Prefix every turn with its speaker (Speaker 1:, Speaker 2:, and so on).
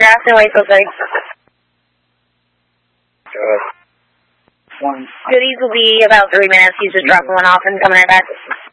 Speaker 1: Aston Way, so sorry.
Speaker 2: Good.
Speaker 1: Goodies will be about 3 minutes. He's just dropping one off and coming right back.